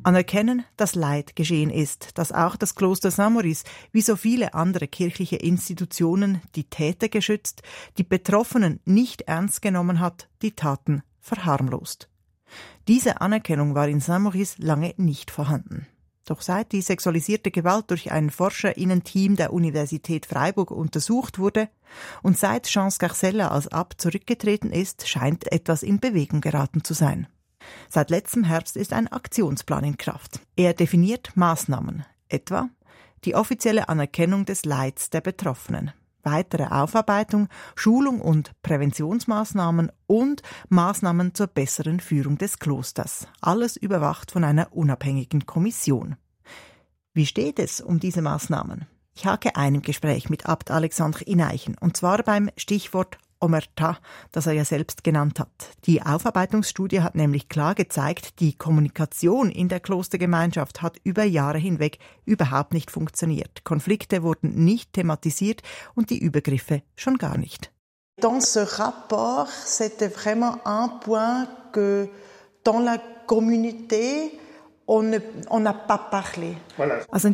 Anerkennen, dass Leid geschehen ist, dass auch das Kloster Saint-Maurice, wie so viele andere kirchliche Institutionen, die Täter geschützt, die Betroffenen nicht ernst genommen hat, die Taten verharmlost. Diese Anerkennung war in Saint-Maurice lange nicht vorhanden. Doch seit die sexualisierte Gewalt durch ein ForscherInnen-Team der Universität Freiburg untersucht wurde und seit Jean Scarcella als Abt zurückgetreten ist, scheint etwas in Bewegung geraten zu sein. Seit letztem Herbst ist ein Aktionsplan in Kraft. Er definiert Maßnahmen, etwa die offizielle Anerkennung des Leids der Betroffenen, weitere Aufarbeitung, Schulung und Präventionsmaßnahmen und Maßnahmen zur besseren Führung des Klosters. Alles überwacht von einer unabhängigen Kommission. Wie steht es um diese Maßnahmen? Ich hake ein im Gespräch mit Abt Alexandre Ineichen, und zwar beim Stichwort Omerta, das er ja selbst genannt hat. Die Aufarbeitungsstudie hat nämlich klar gezeigt, die Kommunikation in der Klostergemeinschaft hat über Jahre hinweg überhaupt nicht funktioniert. Konflikte wurden nicht thematisiert und die Übergriffe schon gar nicht. Dans ce rapport, c'était vraiment un point que dans la communauté on n'a pas parlé. Also in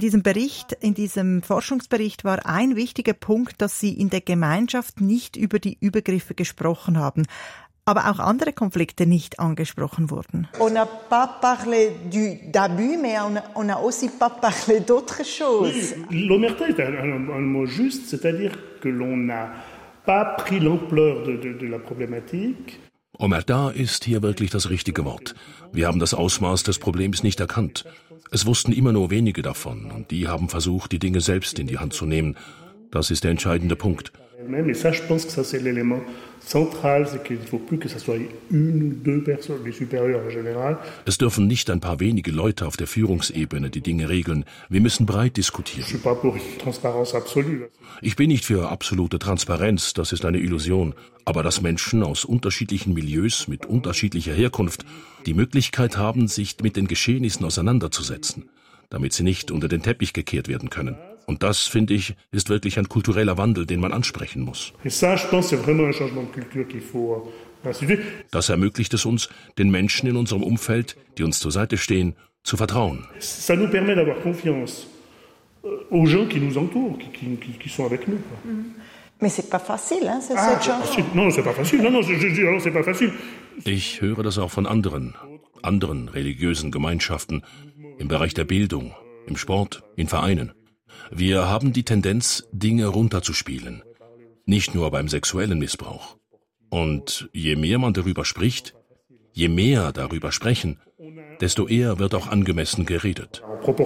diesem Forschungsbericht war ein wichtiger Punkt, dass Sie in der Gemeinschaft nicht über die Übergriffe gesprochen haben, aber auch andere Konflikte nicht angesprochen wurden. On n'a pas parlé d'abus, mais on n'a aussi pas parlé d'autres choses. L'omerta est un mot juste, c'est-à-dire que l'on n'a pas pris l'ampleur de la problématique. Omerta ist hier wirklich das richtige Wort. Wir haben das Ausmaß des Problems nicht erkannt. Es wussten immer nur wenige davon und die haben versucht, die Dinge selbst in die Hand zu nehmen. Das ist der entscheidende Punkt. Et ça, je pense que ça, c'est l'élément central, c'est qu'il ne faut plus que ça soit une ou deux personnes, les supérieurs en général. Es dürfen nicht ein paar wenige Leute auf der Führungsebene die Dinge regeln. Wir müssen breit diskutieren. Je suis pas pour une transparence absolue. Ich bin nicht für absolute Transparenz, das ist eine Illusion. Aber dass Menschen aus unterschiedlichen Milieus mit unterschiedlicher Herkunft die Möglichkeit haben, sich mit den Geschehnissen auseinanderzusetzen, damit sie nicht unter den Teppich gekehrt werden können. Und das, finde ich, ist wirklich ein kultureller Wandel, den man ansprechen muss. Das ermöglicht es uns, den Menschen in unserem Umfeld, die uns zur Seite stehen, zu vertrauen. Ça nous permet d'avoir confiance aux gens qui nous entourent, qui sont avec nous. Mais c'est pas facile, hein, cette chanson. Non, c'est pas facile. Non, c'est pas facile. Ich höre das auch von anderen religiösen Gemeinschaften, im Bereich der Bildung, im Sport, in Vereinen. Wir haben die Tendenz, Dinge runterzuspielen. Nicht nur beim sexuellen Missbrauch. Und je mehr man darüber spricht, je mehr darüber sprechen, desto eher wird auch angemessen geredet.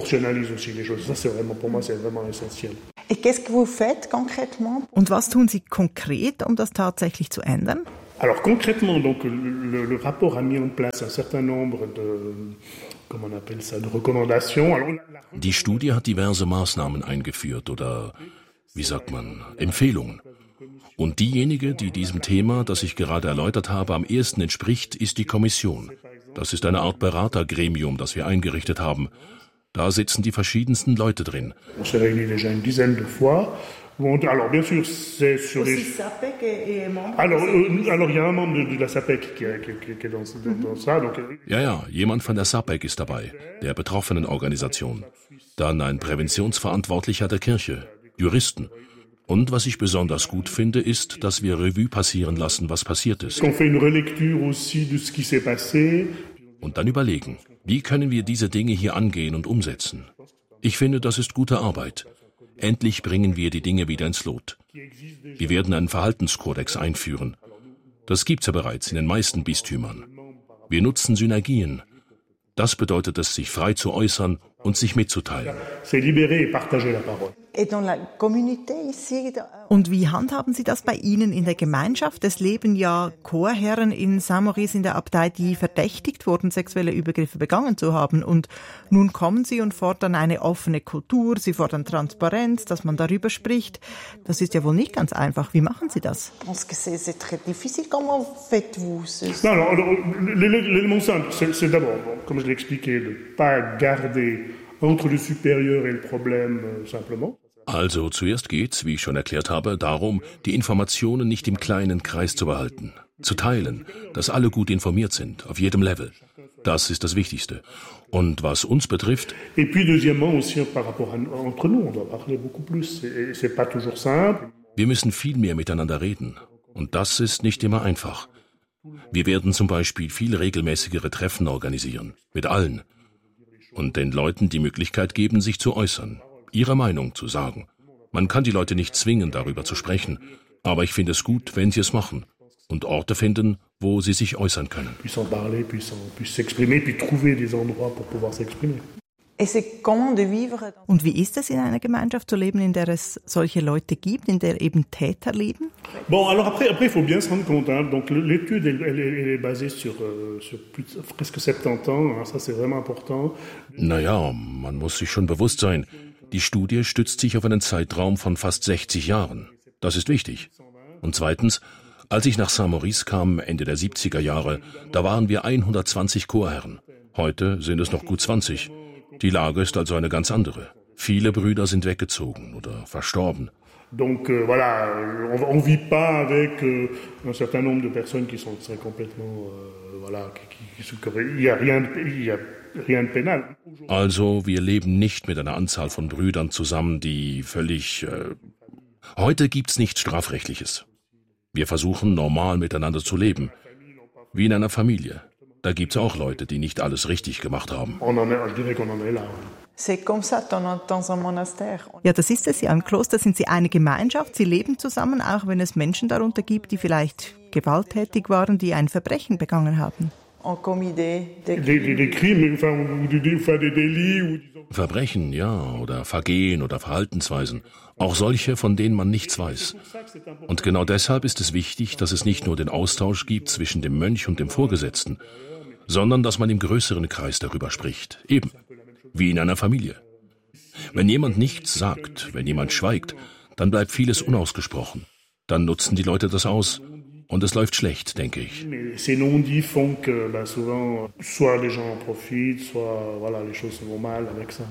Und was tun Sie konkret, um das tatsächlich zu ändern? Alors concrètement, donc le rapport a mis en place un certain nombre de recommandations. Die Studie hat diverse Maßnahmen eingeführt oder, Empfehlungen. Und diejenige, die diesem Thema, das ich gerade erläutert habe, am ehesten entspricht, ist die Kommission. Das ist eine Art Beratergremium, das wir eingerichtet haben. Da sitzen die verschiedensten Leute drin. On s'est réunis déjà une dizaine de fois. Alors bien sûr, c'est sur les... Alors il y a un membre de la SAPEC qui est dans ça. Donc... Ja, jemand von der SAPEC ist dabei, der Betroffenenorganisation. Dann ein Präventionsverantwortlicher der Kirche, Juristen. Und was ich besonders gut finde, ist, dass wir Revue passieren lassen, was passiert ist. On fait une relecture aussi de ce qui s'est passé. Und dann überlegen, wie können wir diese Dinge hier angehen und umsetzen. Ich finde, das ist gute Arbeit. Endlich bringen wir die Dinge wieder ins Lot. Wir werden einen Verhaltenskodex einführen. Das gibt's ja bereits in den meisten Bistümern. Wir nutzen Synergien. Das bedeutet es, sich frei zu äußern und sich mitzuteilen. Und wie handhaben Sie das bei Ihnen in der Gemeinschaft? Es leben ja Chorherren in Saint-Maurice in der Abtei, die verdächtigt wurden, sexuelle Übergriffe begangen zu haben. Und nun kommen Sie und fordern eine offene Kultur, Sie fordern Transparenz, dass man darüber spricht. Das ist ja wohl nicht ganz einfach. Wie machen Sie das? L'élément simple, c'est d'abord, comme je l'ai expliqué, de ne pas garder entre le supérieur et le problème simplement. Also zuerst geht's, wie ich schon erklärt habe, darum, die Informationen nicht im kleinen Kreis zu behalten, zu teilen, dass alle gut informiert sind, auf jedem Level. Das ist das Wichtigste. Und was uns betrifft, Et puis deuxièmement aussi par rapport entre nous, on doit parler beaucoup plus. C'est pas toujours simple. wir müssen viel mehr miteinander reden. Und das ist nicht immer einfach. Wir werden zum Beispiel viel regelmäßigere Treffen organisieren. Mit allen. Und den Leuten die Möglichkeit geben, sich zu äußern. Ihre Meinung zu sagen. Man kann die Leute nicht zwingen, darüber zu sprechen. Aber ich finde es gut, wenn sie es machen. Und Orte finden, wo sie sich äußern können. Puissent parler, puissent s'exprimer, puis trouver des endroits pour pouvoir s'exprimer. Und wie ist es, in einer Gemeinschaft zu leben, in der es solche Leute gibt, in der eben Täter leben? Bon, alors après, il faut bien se rendre compte. Hein, donc l'étude, elle est basée sur presque 70 ans. Hein, ça, c'est vraiment important. Naja, man muss sich schon bewusst sein. Die Studie stützt sich auf einen Zeitraum von fast 60 Jahren. Das ist wichtig. Und zweitens, als ich nach Saint-Maurice kam, Ende der 70er Jahre, da waren wir 120 Chorherren. Heute sind es noch gut 20. Die Lage ist also eine ganz andere. Viele Brüder sind weggezogen oder verstorben. Donc voilà, on vit pas avec un certain nombre de personnes qui sont complètement voilà, il y a rien de pénal. Also wir leben nicht mit einer Anzahl von Brüdern zusammen, die völlig heute gibt's nichts Strafrechtliches. Wir versuchen normal miteinander zu leben, wie in einer Familie. Da gibt's auch Leute, die nicht alles richtig gemacht haben. Ja, das ist es ja. Im Kloster sind sie eine Gemeinschaft, sie leben zusammen, auch wenn es Menschen darunter gibt, die vielleicht gewalttätig waren, die ein Verbrechen begangen haben. Verbrechen, ja, oder Vergehen oder Verhaltensweisen. Auch solche, von denen man nichts weiß. Und genau deshalb ist es wichtig, dass es nicht nur den Austausch gibt zwischen dem Mönch und dem Vorgesetzten, sondern dass man im größeren Kreis darüber spricht. Eben, wie in einer Familie. Wenn jemand nichts sagt, wenn jemand schweigt, dann bleibt vieles unausgesprochen. Dann nutzen die Leute das aus. Und es läuft schlecht, denke ich. Ces non-dits font que souvent soit les gens en profitent, soit voilà, les choses vont mal avec ça.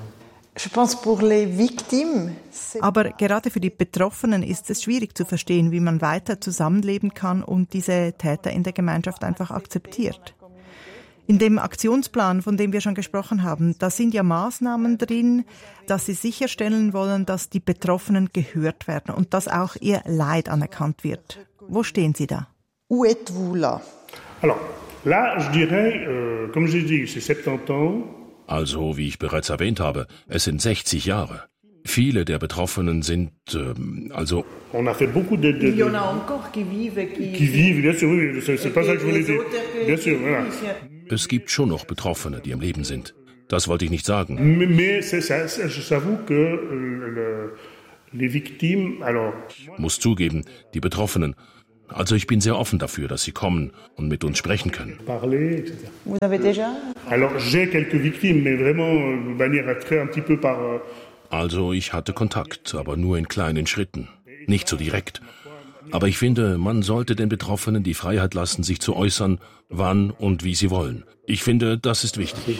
Aber gerade für die Betroffenen ist es schwierig zu verstehen, wie man weiter zusammenleben kann und diese Täter in der Gemeinschaft einfach akzeptiert. In dem Aktionsplan, von dem wir schon gesprochen haben, da sind ja Maßnahmen drin, dass sie sicherstellen wollen, dass die Betroffenen gehört werden und dass auch ihr Leid anerkannt wird. Wo stehen Sie da? Où êtes-vous là? Alors, là, je dirais, comme j'ai dit, c'est 70 ans. Also, wie ich bereits erwähnt habe, es sind 60 Jahre. Viele der Betroffenen sind, On a fait beaucoup de Il y en a encore qui vivent, qui vivent, bien sûr, oui, c'est pas ça que je voulais dire. Bien sûr, voilà. Es gibt schon noch Betroffene, die am Leben sind. Das wollte ich nicht sagen. Mais j'avoue que les victimes, alors... Muss zugeben, die Betroffenen. Also ich bin sehr offen dafür, dass sie kommen und mit uns sprechen können. Parler, etc. Vous avez déjà? Alors, j'ai quelques victimes, mais vraiment, de manière un petit peu par... Also ich hatte Kontakt, aber nur in kleinen Schritten. Nicht so direkt. Aber ich finde, man sollte den Betroffenen die Freiheit lassen, sich zu äußern, wann und wie sie wollen. Ich finde, das ist wichtig.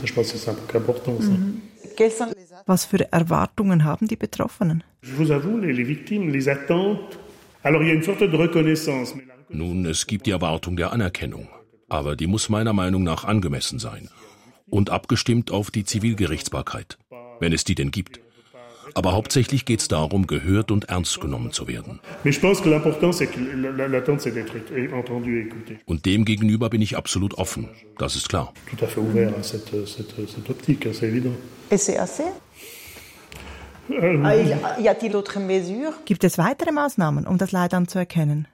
Was für Erwartungen haben die Betroffenen? Je vous avoue, les victimes, les attentes... Alors, il y a une sorte de reconnaissance. Nun, es gibt die Erwartung der Anerkennung. Aber die muss meiner Meinung nach angemessen sein. Und abgestimmt auf die Zivilgerichtsbarkeit. Wenn es die denn gibt. Aber hauptsächlich geht es darum, gehört und ernst genommen zu werden. Und dem gegenüber bin ich absolut offen. Das ist klar. Gibt es weitere Maßnahmen, um das Leid anzuerkennen?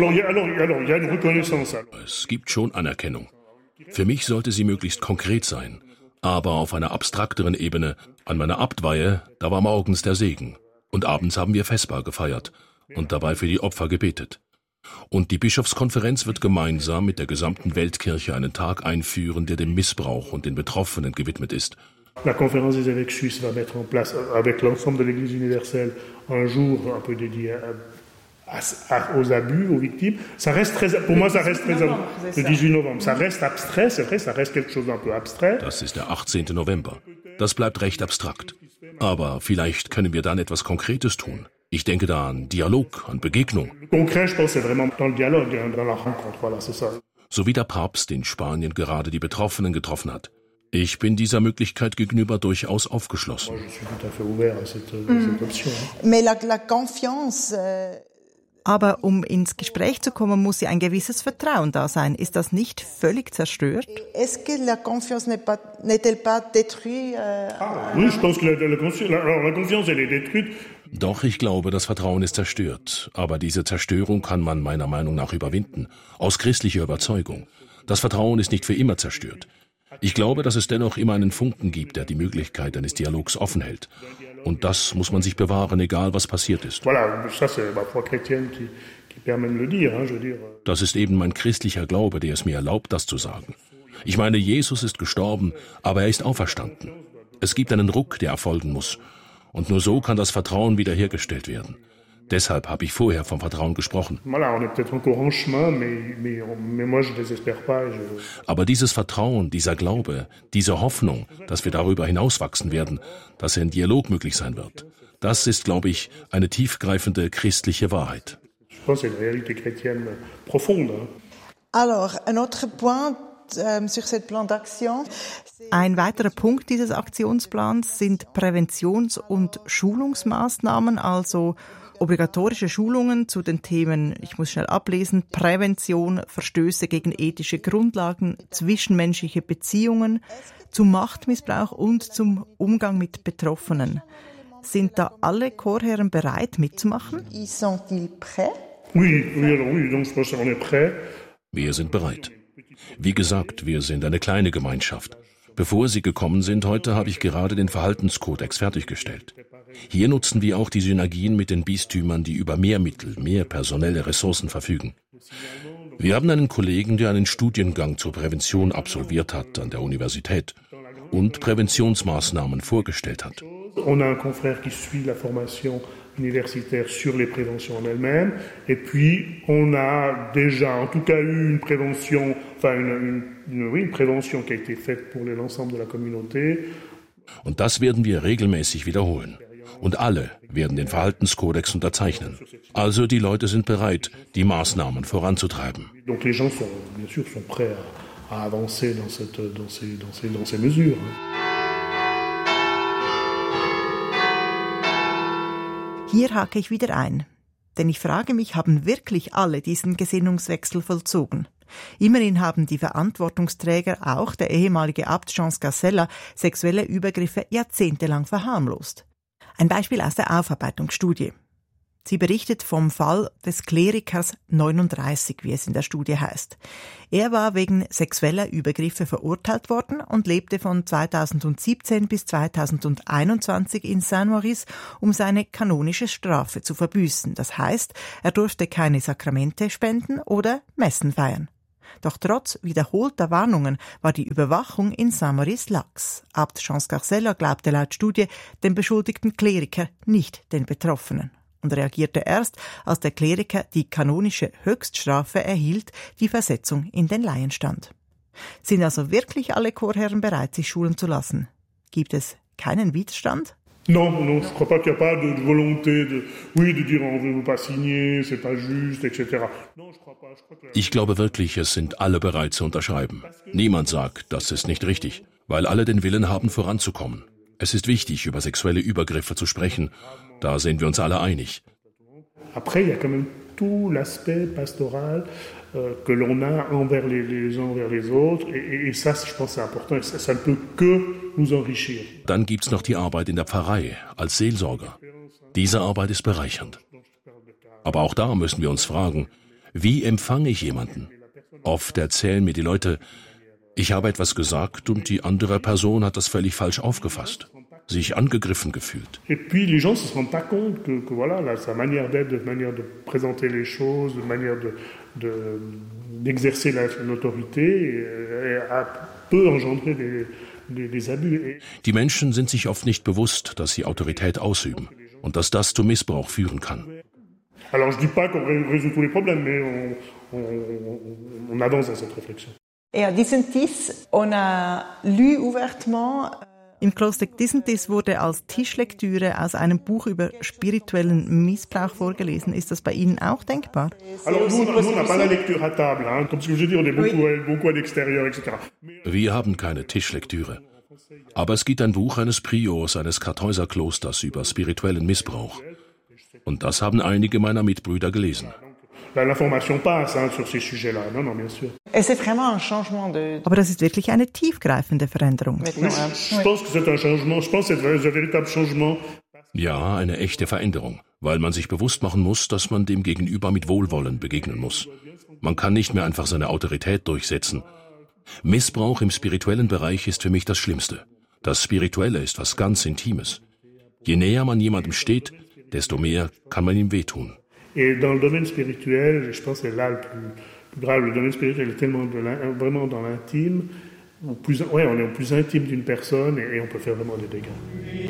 Es gibt schon Anerkennung. Für mich sollte sie möglichst konkret sein. Aber auf einer abstrakteren Ebene, an meiner Abtweihe, da war morgens der Segen. Und abends haben wir Vesper gefeiert und dabei für die Opfer gebetet. Und die Bischofskonferenz wird gemeinsam mit der gesamten Weltkirche einen Tag einführen, der dem Missbrauch und den Betroffenen gewidmet ist. La conférence des évêques suisses va mettre en place, avec l'ensemble de l'Église universelle, un jour un peu dédié aux abus, aux victimes. Ça reste très, pour moi, ça reste très, le 18 novembre. Ça reste abstrait, c'est vrai, ça reste quelque chose d'un peu abstrait. Das ist der 18. November. Das bleibt recht abstrakt. Aber vielleicht können wir dann etwas Konkretes tun. Ich denke da an Dialog, an Begegnung. Concret, je pense, c'est vraiment dans le dialogue, dans la rencontre, voilà, c'est ça. so wie der Papst in Spanien gerade die Betroffenen getroffen hat. Ich bin dieser Möglichkeit gegenüber durchaus aufgeschlossen. Aber um ins Gespräch zu kommen, muss ja ein gewisses Vertrauen da sein. Ist das nicht völlig zerstört? Doch, ich glaube, das Vertrauen ist zerstört. Aber diese Zerstörung kann man meiner Meinung nach überwinden. Aus christlicher Überzeugung. Das Vertrauen ist nicht für immer zerstört. Ich glaube, dass es dennoch immer einen Funken gibt, der die Möglichkeit eines Dialogs offen hält. Und das muss man sich bewahren, egal was passiert ist. Das ist eben mein christlicher Glaube, der es mir erlaubt, das zu sagen. Ich meine, Jesus ist gestorben, aber er ist auferstanden. Es gibt einen Ruck, der erfolgen muss. Und nur so kann das Vertrauen wiederhergestellt werden. Deshalb habe ich vorher vom Vertrauen gesprochen. Aber dieses Vertrauen, dieser Glaube, diese Hoffnung, dass wir darüber hinauswachsen werden, dass ein Dialog möglich sein wird, das ist, glaube ich, eine tiefgreifende christliche Wahrheit. Ein weiterer Punkt dieses Aktionsplans sind Präventions- und Schulungsmaßnahmen, also obligatorische Schulungen zu den Themen, ich muss schnell ablesen, Prävention, Verstöße gegen ethische Grundlagen, zwischenmenschliche Beziehungen, zum Machtmissbrauch und zum Umgang mit Betroffenen. Sind da alle Chorherren bereit, mitzumachen? Wir sind bereit. Wie gesagt, wir sind eine kleine Gemeinschaft. Bevor Sie gekommen sind heute, habe ich gerade den Verhaltenskodex fertiggestellt. Hier nutzen wir auch die Synergien mit den Bistümern, die über mehr Mittel, mehr personelle Ressourcen verfügen. Wir haben einen Kollegen, der einen Studiengang zur Prävention absolviert hat an der Universität und Präventionsmaßnahmen vorgestellt hat. On a un confrère qui suit la formation universitaire sur les préventions en elles-mêmes. Et puis, on a déjà, en tout cas, eu une prévention, une prévention qui a été faite pour l'ensemble de la communauté. Und das werden wir regelmäßig wiederholen. Und alle werden den Verhaltenskodex unterzeichnen. Also die Leute sind bereit, die Maßnahmen voranzutreiben. Donc les gens sont, bien sûr, sont prêts à avancer dans ces mesures. Hier hake ich wieder ein. Denn ich frage mich, haben wirklich alle diesen Gesinnungswechsel vollzogen? Immerhin haben die Verantwortungsträger, auch der ehemalige Abt Jean Scarcella, sexuelle Übergriffe jahrzehntelang verharmlost. Ein Beispiel aus der Aufarbeitungsstudie. Sie berichtet vom Fall des Klerikers 39, wie es in der Studie heißt. Er war wegen sexueller Übergriffe verurteilt worden und lebte von 2017 bis 2021 in Saint-Maurice, um seine kanonische Strafe zu verbüßen. Das heißt, er durfte keine Sakramente spenden oder Messen feiern. Doch trotz wiederholter Warnungen war die Überwachung in Saint-Maurice lax. Abt Jean Scarcella glaubte laut Studie dem beschuldigten Kleriker, nicht den Betroffenen. Und reagierte erst, als der Kleriker die kanonische Höchststrafe erhielt, die Versetzung in den Laienstand. Sind also wirklich alle Chorherren bereit, sich schulen zu lassen? Gibt es keinen Widerstand? Non, je crois pas qu'il y a pas de volonté de dire on veut pas signer, c'est pas juste, etc. Ich glaube wirklich, es sind alle bereit zu unterschreiben. Niemand sagt, das ist nicht richtig, weil alle den Willen haben, voranzukommen. Es ist wichtig, über sexuelle Übergriffe zu sprechen. Da sind wir uns alle einig. Après, il y a quand même tout l'aspect pastoral que l'on a envers les uns envers les autres. Et ça, je pense, c'est important. Ça ne peut que nous enrichir. Dann gibt's noch die Arbeit in der Pfarrei als Seelsorger. Diese Arbeit ist bereichernd. Aber auch da müssen wir uns fragen, wie empfange ich jemanden? Oft erzählen mir die Leute, ich habe etwas gesagt und die andere Person hat das völlig falsch aufgefasst, sich angegriffen gefühlt. Et puis les gens se rendent pas compte que voilà, sa manière d'être, de manière de présenter les choses, de manière d'exercer l'autorité peut engendrer des abus. Die Menschen sind sich oft nicht bewusst, dass sie Autorität ausüben und dass das zu Missbrauch führen kann. Alors je dis pas qu'on résout tous les problèmes, mais on avance dans cette réflexion. Et à Disentis, on a lu ouvertement Im Kloster Disentis wurde als Tischlektüre aus einem Buch über spirituellen Missbrauch vorgelesen. Ist das bei Ihnen auch denkbar? Wir haben keine Tischlektüre. Aber es gibt ein Buch eines Priors eines Kartäuserklosters über spirituellen Missbrauch. Und das haben einige meiner Mitbrüder gelesen. Aber das ist wirklich eine tiefgreifende Veränderung. Ja, eine echte Veränderung, weil man sich bewusst machen muss, dass man dem Gegenüber mit Wohlwollen begegnen muss. Man kann nicht mehr einfach seine Autorität durchsetzen. Missbrauch im spirituellen Bereich ist für mich das Schlimmste. Das Spirituelle ist was ganz Intimes. Je näher man jemandem steht, desto mehr kann man ihm wehtun. Et dans le domaine spirituel, je pense que c'est là le plus grave. Le domaine spirituel est tellement vraiment dans l'intime. On est au plus intime d'une personne et on peut faire vraiment des dégâts.